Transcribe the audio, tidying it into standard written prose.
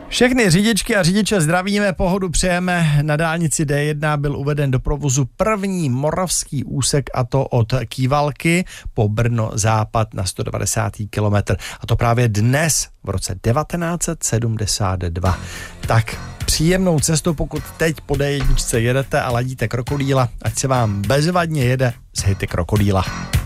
Všechny řidičky a řidiče zdravíme, pohodu přejeme. Na dálnici D1 byl uveden do provozu první moravský úsek, a to od Kývalky po Brno západ na 190. kilometr. A to právě dnes, v roce 1972. Tak příjemnou cestu, pokud teď po D1 jedete a ladíte Krokodýla, ať se vám bezvadně jede z hity Krokodýla.